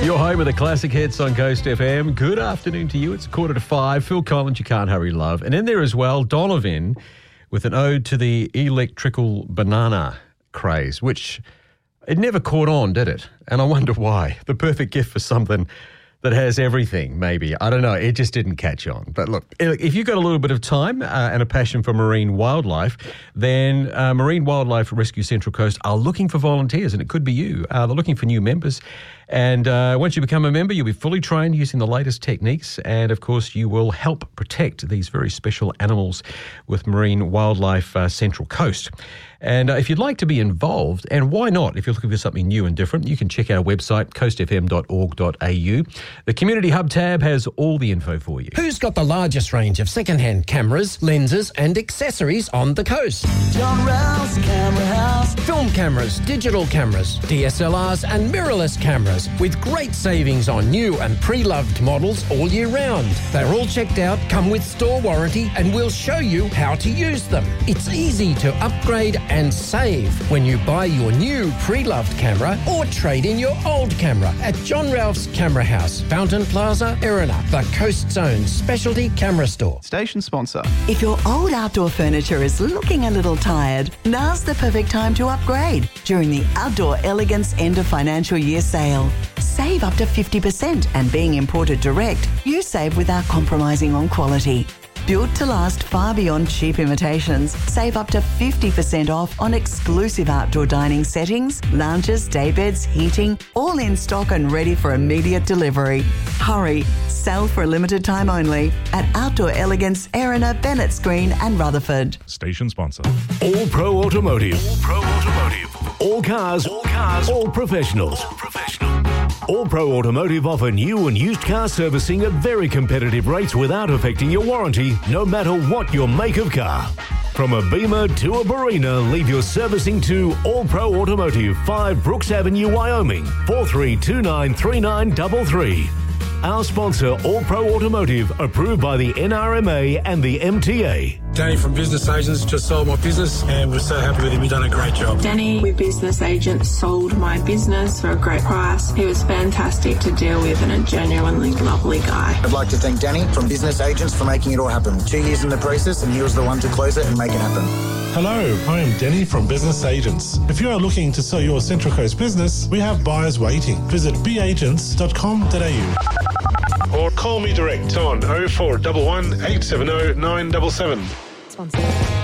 You're home with the classic hits on Coast FM. Good afternoon to you. It's 4:45. Phil Collins, You Can't Hurry Love. And in there as well, Donovan with an ode to the electrical banana craze, which it never caught on, did it? And I wonder why. The perfect gift for something that has everything, maybe. I don't know. It just didn't catch on. But look, if you've got a little bit of time and a passion for marine wildlife, then Marine Wildlife Rescue Central Coast are looking for volunteers, and it could be you. They're looking for new members. And once you become a member, you'll be fully trained using the latest techniques. And, of course, you will help protect these very special animals with Marine Wildlife Central Coast. And if you'd like to be involved, and why not, if you're looking for something new and different, you can check our website, coastfm.org.au. The Community Hub tab has all the info for you. Who's got the largest range of second-hand cameras, lenses and accessories on the coast? John Rouse Camera House. Film cameras, digital cameras, DSLRs and mirrorless cameras with great savings on new and pre-loved models all year round. They're all checked out, come with store warranty and we'll show you how to use them. It's easy to upgrade and save when you buy your new pre-loved camera or trade in your old camera at John Ralph's Camera House, Fountain Plaza, Erina, the Coast's own specialty camera store. Station sponsor. If your old outdoor furniture is looking a little tired, now's the perfect time to upgrade during the Outdoor Elegance End of Financial Year sale. Save up to 50%, and being imported direct, you save without compromising on quality. Built to last far beyond cheap imitations, save up to 50% off on exclusive outdoor dining settings, lounges, daybeds, heating, all in stock and ready for immediate delivery. Hurry, sell for a limited time only at Outdoor Elegance, Erina, Bennett's Green and Rutherford. Station sponsor. All Pro Automotive. All Pro Automotive. All cars. All cars. All professionals. All professional. All Pro Automotive offer new and used car servicing at very competitive rates without affecting your warranty, no matter what your make of car. From a Beamer to a Barina, leave your servicing to All Pro Automotive, 5 Brooks Avenue, Wyoming, 43293933. Our sponsor, All Pro Automotive, approved by the NRMA and the MTA. Danny from Business Agents just sold my business and we're so happy with him. He's done a great job. Danny with Business Agents sold my business for a great price. He was fantastic to deal with and a genuinely lovely guy. I'd like to thank Danny from Business Agents for making it all happen. 2 years in the process and he was the one to close it and make it happen. Hello, I am Danny from Business Agents. If you are looking to sell your Central Coast business, we have buyers waiting. Visit beagents.com.au or call me direct on 0411 870 977. Sponsor.